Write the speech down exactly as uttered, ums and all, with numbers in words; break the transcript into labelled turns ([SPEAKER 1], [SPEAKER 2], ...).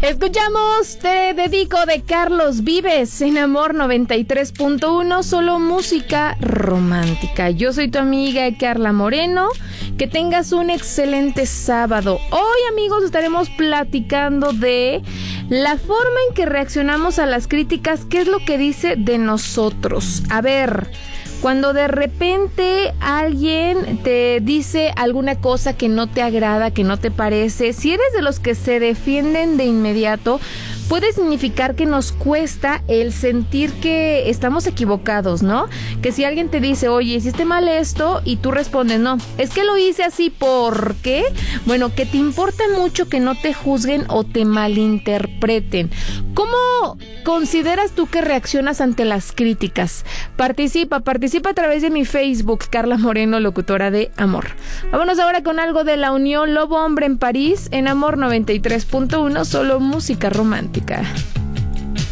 [SPEAKER 1] Escuchamos Te Dedico de Carlos Vives en Amor noventa y tres punto uno, solo música romántica. Yo soy tu amiga Carla Moreno. Que tengas un excelente sábado. Hoy, amigos, estaremos platicando de la forma en que reaccionamos a las críticas. ¿Qué es lo que dice de nosotros? A ver, cuando de repente alguien te dice alguna cosa que no te agrada, que no te parece, si eres de los que se defienden de inmediato, puede significar que nos cuesta el sentir que estamos equivocados, ¿no? Que si alguien te dice, oye, hiciste mal esto, y tú respondes, no, es que lo hice así, ¿por qué? Bueno, que te importa mucho que no te juzguen o te malinterpreten. ¿Cómo consideras tú que reaccionas ante las críticas? Participa, participa a través de mi Facebook, Carla Moreno, locutora de Amor. Vámonos ahora con algo de la Unión Lobo Hombre en París, en Amor noventa y tres punto uno, solo música romántica.